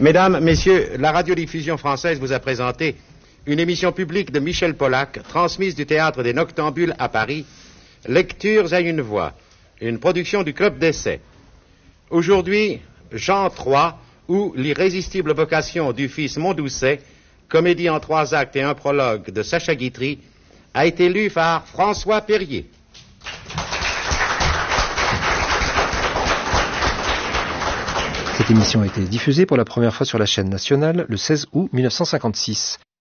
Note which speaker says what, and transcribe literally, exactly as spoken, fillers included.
Speaker 1: Mesdames, Messieurs, la radiodiffusion française vous a présenté une émission publique de Michel Polac, transmise du Théâtre des Noctambules à Paris, Lectures à une voix, une production du Club d'essai. Aujourd'hui, Jean trois, ou l'irrésistible vocation du fils Mondoucet, comédie en trois actes et un prologue de Sacha Guitry, a été lu par François Perrier.
Speaker 2: Cette émission a été diffusée pour la première fois sur la chaîne nationale le seize août mille neuf cent cinquante-six.